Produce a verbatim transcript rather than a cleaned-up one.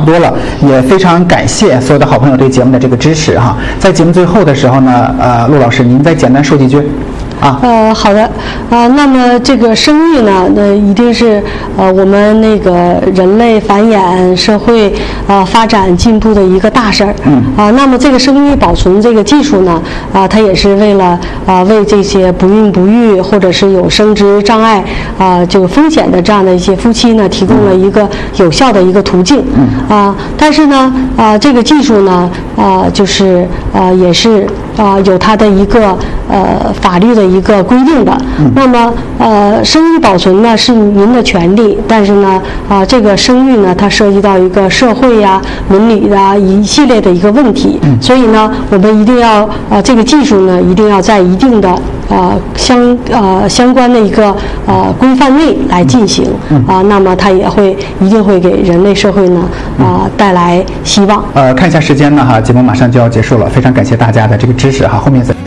多了，也非常感谢所有的好朋友对节目的这个支持哈。在节目最后的时候呢，呃，陆老师您再简单说几句。啊， 呃，好的，啊、呃，那么这个生育呢，那一定是呃我们那个人类繁衍、社会呃发展进步的一个大事儿。嗯。啊、呃，那么这个生育保存这个技术呢，啊、呃，它也是为了啊、呃、为这些不孕不育或者是有生殖障碍啊、呃、这个风险的这样的一些夫妻呢，提供了一个有效的一个途径。嗯。啊、呃，但是呢，啊、呃，这个技术呢，啊、呃，就是啊、呃、也是啊、呃、有它的一个呃法律的一个规定的。嗯、那么呃生育保存呢是您的权利，但是呢啊、呃、这个生育呢它涉及到一个社会呀、伦理呀一系列的一个问题。嗯、所以呢我们一定要啊、呃、这个技术呢一定要在一定的啊、呃、相呃相关的一个呃规范内来进行。嗯、啊，那么它也会一定会给人类社会呢啊、呃、带来希望。 呃，看一下时间呢哈，节目马上就要结束了，非常感谢大家的这个支持哈，后面再。